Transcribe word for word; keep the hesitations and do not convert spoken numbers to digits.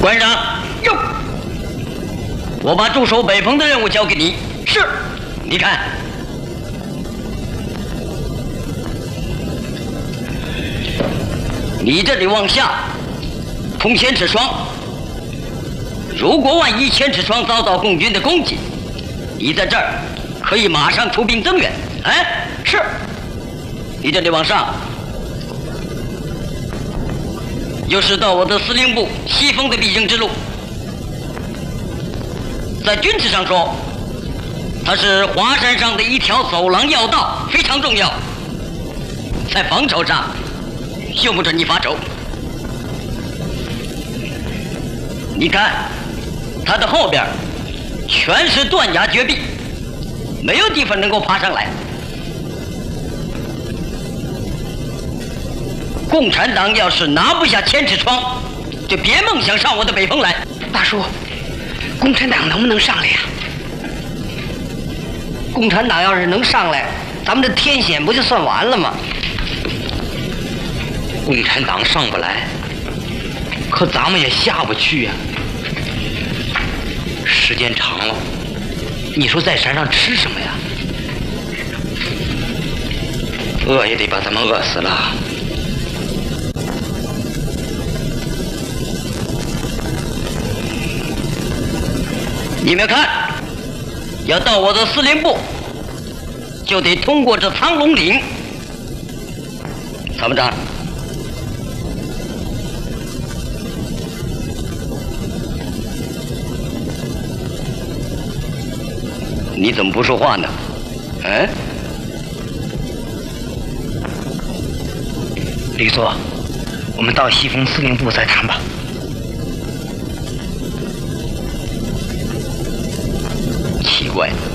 关上。哟，我把驻守北峰的任务交给你。是。你看，你这里往下通千尺窗。如果万一千尺窗遭到共军的攻击，你在这儿可以马上出兵增援。哎，是。你这里往上，又是到我的司令部西峰的必经之路。在军事上说，它是华山上的一条走廊要道，非常重要。在防守上，用不着你发愁。你看，它的后边全是断崖绝壁，没有地方能够爬上来。共产党要是拿不下千尺窗，就别梦想上我的北峰来。 大叔，共产党能不能上来呀？ 共产党要是能上来，咱们这天险不就算完了吗？ 共产党上不来，可咱们也下不去呀。时间长了，你说在山上吃什么呀？饿也得把他们饿死了。 你们看，要到我的司令部，就得通过这苍龙岭。参谋长，你怎么不说话呢？嗯？ 李座，我们到西峰司令部再谈吧。 奇怪。